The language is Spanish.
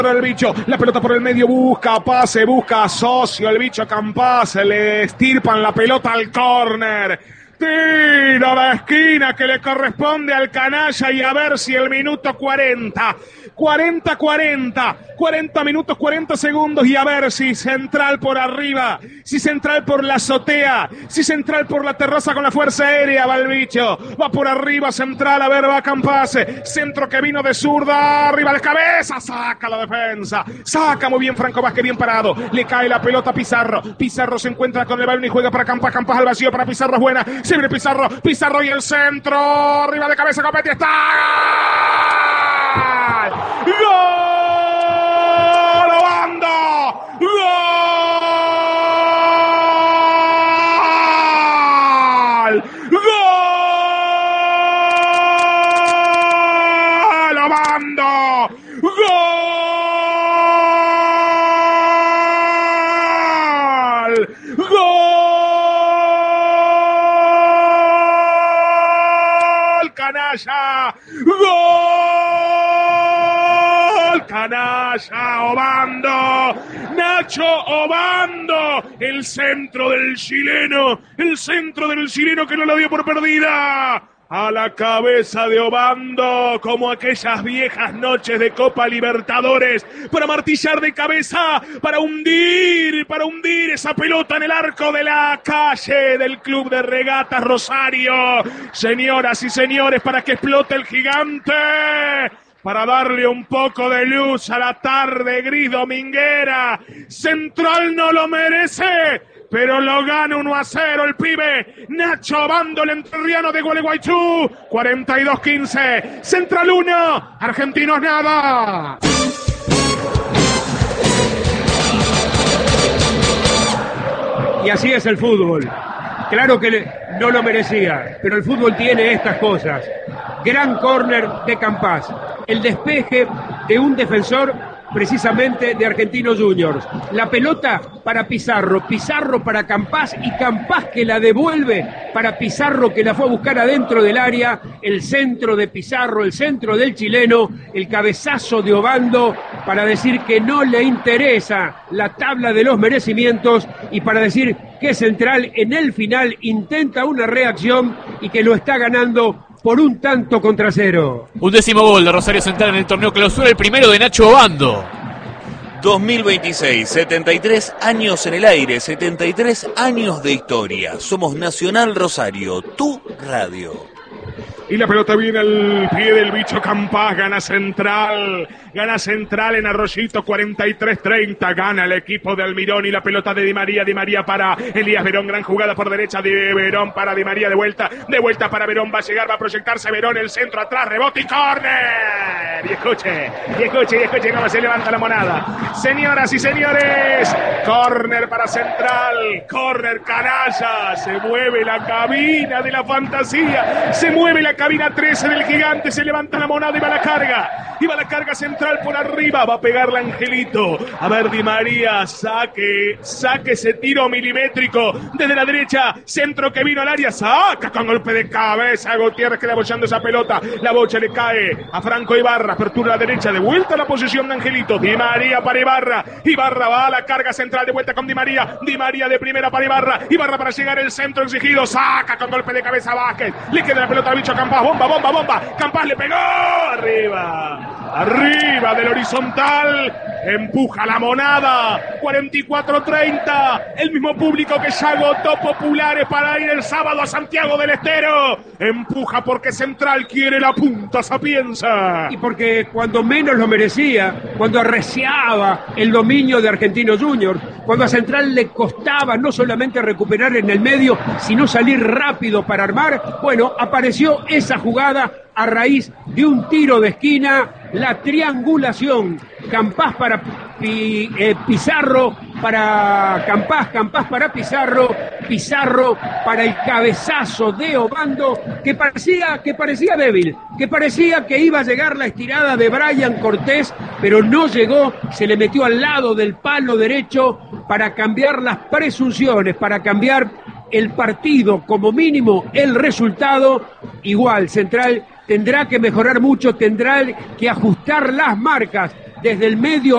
El bicho, la pelota por el medio, busca pase, busca socio, el bicho Campás, le estirpan la pelota al córner. Tira la esquina que le corresponde al canalla y a ver si el minuto 40 minutos 40 segundos y a ver si Central por arriba, si Central por la azotea, si Central por la terraza con la fuerza aérea, va el bicho, va por arriba Central, a ver, va Campás, centro que vino de zurda, arriba de cabeza, saca la defensa, saca muy bien Franco Vázquez, bien parado, le cae la pelota a Pizarro, Pizarro se encuentra con el balón y juega para Campás, Campás al vacío para Pizarro, es buena, se viene Pizarro, Pizarro y el centro, arriba de cabeza, Copetti, está... ¡Gol! ¡Obando! ¡Gol! ¡Gol! ¡Obando! ¡Gol! ¡Gol! ¡Canalla! ¡Gol! Canalla, Obando, Nacho Obando, el centro del chileno que no la dio por perdida. A la cabeza de Obando, como aquellas viejas noches de Copa Libertadores, para martillar de cabeza, para hundir esa pelota en el arco de la calle del Club de Regatas Rosario. Señoras y señores, para que explote el gigante, para darle un poco de luz a la tarde gris dominguera. Central no lo merece, pero lo gana 1-0 el pibe Nacho Obando, el entrerriano de Gualeguaychú. 42-15, Central 1, Argentinos nada. Y así es el fútbol. Claro que no lo merecía, pero el fútbol tiene estas cosas. Gran córner de Campás. El despeje de un defensor precisamente de Argentinos Juniors. La pelota para Pizarro, Pizarro para Campás y Campás que la devuelve para Pizarro que la fue a buscar adentro del área. El centro de Pizarro, el centro del chileno, el cabezazo de Obando para decir que no le interesa la tabla de los merecimientos y para decir que Central en el final intenta una reacción y que lo está ganando por 1-0. Un 10º gol de Rosario Central en el torneo clausura, el primero de Nacho Obando. 2026, 73 años en el aire, 73 años de historia. Somos Nacional Rosario, tu radio. Y la pelota viene al pie del bicho Campás, gana Central en Arroyito, 43-30, gana el equipo de Almirón y la pelota de Di María para Elías Verón, gran jugada por derecha de Verón para Di María, de vuelta para Verón, va a llegar, va a proyectarse Verón, el centro atrás, rebote y córner. Y escuche cómo se levanta la monada. Señoras y señores, córner para Central, córner canalla, se mueve la cabina de la fantasía, se mueve la cabina 13 del gigante, se levanta la monada y va la carga Central por arriba, va a pegarla Angelito, a ver Di María, saque ese tiro milimétrico desde la derecha, centro que vino al área, saca con golpe de cabeza, Gutiérrez queda bochando esa pelota, la bocha le cae a Franco Ibarra, apertura a la derecha, de vuelta a la posición de Angelito, Di María para Ibarra va a la carga Central, de vuelta con Di María de primera para Ibarra para llegar el centro exigido, saca con golpe de cabeza Vázquez, le queda la pelota al bicho Campás, bomba, Campás le pegó, arriba del horizontal, empuja la monada, 44-30, el mismo público que ya agotó populares para ir el sábado a Santiago del Estero, empuja porque Central quiere la punta Sapienza. Y porque cuando menos lo merecía, cuando arreciaba el dominio de Argentinos Juniors, cuando a Central le costaba no solamente recuperar en el medio, sino salir rápido para armar, bueno, apareció esa jugada a raíz de un tiro de esquina, la triangulación, Campás para Pizarro, para Campás para Pizarro para el cabezazo de Obando, que parecía débil, que parecía que iba a llegar la estirada de Brian Cortés, pero no llegó, se le metió al lado del palo derecho para cambiar las presunciones, para cambiar el partido, como mínimo el resultado. Igual Central tendrá que mejorar mucho, tendrá que ajustar las marcas, desde el medio